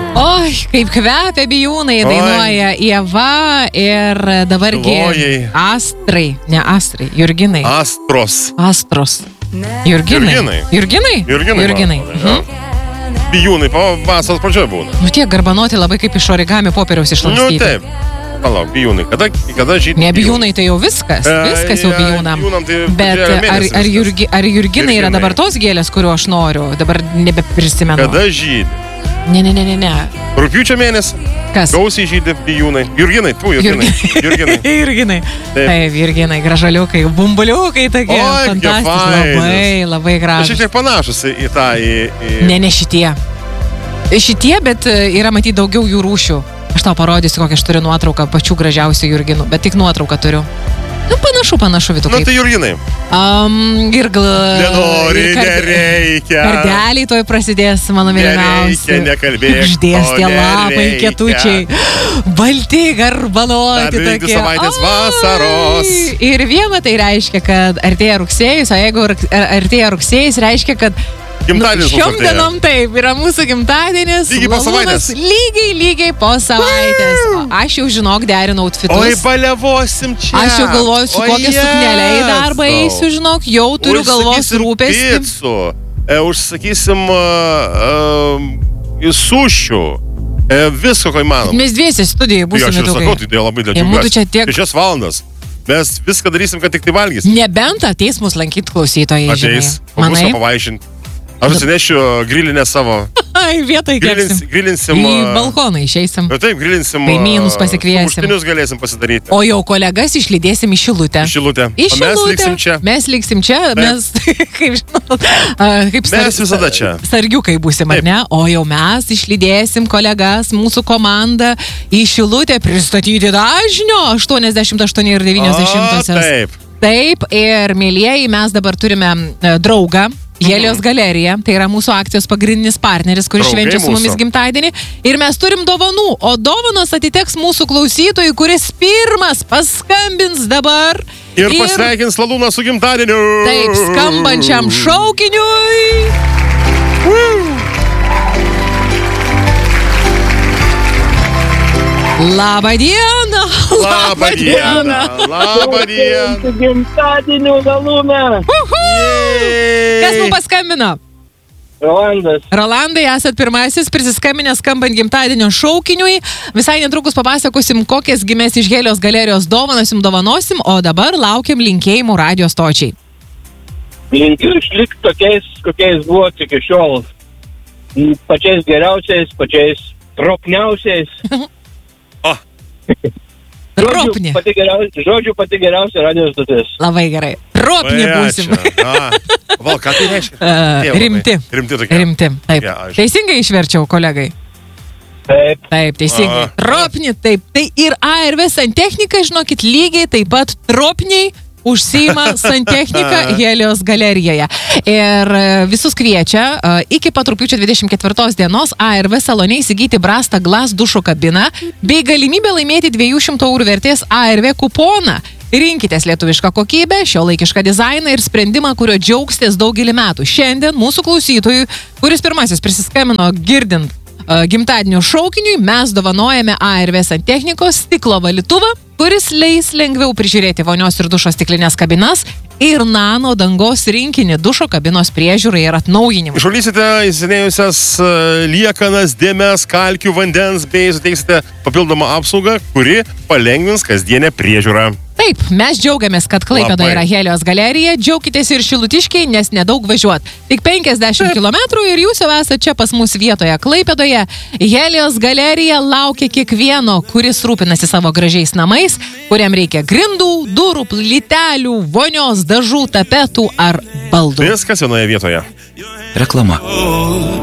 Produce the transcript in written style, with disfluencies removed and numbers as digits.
Oi, kaip kvepia bijūnai, dainuoja Ieva ir dabargi Astrai, Jurginai. Astros. Jurginai? Bijūnai vasaros pradžioje būna. Nu tie garbanoti labai kaip iš origami popieriaus išlankstyti. Nu taip. Palauk, bijūnai. Kada žydai? Ne bijūnai, tai jau viskas jau bijūnam. Bet ar Jurginai yra dabar tos gėlės, kuriuo aš noriu? Dabar nebeprisimenu. Kada žydai? Ne. Rugpjūčio mėnesį. Kas? Gausiai žydai bijūnai. Jurginai. Jurginai. Taip, Jurginai, gražaliukai, bumbuliukai tokie. Fantastiški, labai gražus. Šiek tiek panašus į tą... Ne šitie. Šitie, bet yra matyti daugiau jų rūšių. Aš tau parodysiu, kokią aš turiu nuotrauką pačių gražiausių Jurginų, bet tik nuotrauką turiu. Nu, panašu, Vitu, kaip. Nu, tai Jurginai. Nenori, nereikia. Kardeliai toj prasidės, mano mylimiausi. Nekalbėk. Uždės tie lapai, kietučiai. Balti, garbanoti tokie. Savaitės vasaros. Ir viena tai reiškia, kad artėja rugsėjus, o jeigu artėja rugsėjus, reiškia, kad gimtadienis šiom dienom taip, yra mūsų gimtadienis. Lygiai po savaitės. Lygiai po savaitės. Aš jau žinok, derinau outfitus. Oi, balevosim čia. Aš jau galvoju, su kokia suknelė į darbą eisiu, žinok, jau turiu galvos rūpestį. Užsakysim sušių. Visko, ko įmanom. Mes dviesi studijai būsime tukai. Aš ir sakau, tai labai dėlčiugas. 6 valandas. Mes viską darysim, kad tik tai valgys. Nebent ateis mus lankyti klausytojai. Ateis, pabūsą pavaišinti. Aš atsinešiu grilinę savo. Ai, vietoj kepsim. Grilinsim. Į balkoną išeisim. Taip, grilinsim. Kaimynus pasikviesim. Užtinius galėsim pasidaryti. O jau kolegas išlydėsim į Šilutę. Mes liksim čia. Mes, kaip mes visada čia. Sargiukai būsim, ar ne? O jau mes išlydėsim kolegas, mūsų komandą į Šilutę pristatyti dažnio 88 ir 90. Taip, ir mėlieji, mes dabar turime draugą. Helios galerija, tai yra mūsų akcijos pagrindinis partneris, kuris švenčia su mumis gimtadienį. Ir mes turim dovanų, o dovanos atiteks mūsų klausytojui, kuris pirmas paskambins dabar. Ir pasveikins Lalūną su gimtadieniu. Taip, skambančiam šaukiniui. Labą dieną! Labą dieną! Su gimtadieniu, Lalūną! Kas mums paskambino? Rolandai, esat pirmasis prisiskambinęs skambant gimtadienio šaukiniui. Visai netrukus papasakosim, kokias gimės iš Helios galerijos dovanos jums dovanosim, o dabar laukiam linkėjimų radijo stočiai. Linkiu išlikti tokiais, kokiais buvo iki šiol. Pačiais geriausiais, pačiais tropniausiais. Ropni. Žodžiu, pati geriausia radijos stotis. Labai gerai. Ropni būsim. Val, ką tai reiškia? Rimti. Taip. Teisingai išverčiau, kolegai. Taip, teisingai. Ropni, taip. Tai ir ARV Santechnika, žinokit, lygiai taip pat tropniai užsiima Santechnika Helios galerijoje. Ir visus kviečia iki pat rugpjūčio 24 dienos ARV salone įsigyti Brasta Glass dušo kabiną bei galimybę laimėti 200 € vertės ARV kuponą. Rinkitės lietuvišką kokybę, šiuolaikišką dizainą ir sprendimą, kurio džiaugsitės daugelį metų. Šiandien mūsų klausytojui, kuris pirmasis prisiskambino girdint gimtadienio šaukiniui, mes dovanojame ARV Santechnikos stiklo valytuvą, kuris leis lengviau prižiūrėti vonios ir dušo stiklinės kabinas ir nano dangos rinkinį dušo kabinos priežiūrai ir atnaujinimui. Išvalysite įsisenėjusias liekanas, dėmes, kalkių, vandens bei suteiksite papildomą apsaugą, kuri palengvins kasdienę priežiūrą. Taip, mes džiaugiamės, kad Klaipėdoje yra Helios galerija, džiaukitės ir šilutiškiai, nes nedaug važiuot. Tik 50 km ir jūs jau esate čia pas mus vietoje Klaipėdoje. Helios galerija laukia kiekvieno, kuris rūpinasi savo gražiais namais, kuriam reikia grindų, durų, plytelių, vonios, dažų, tapetų ar baldų. Viskas vienoje vietoje. Reklama.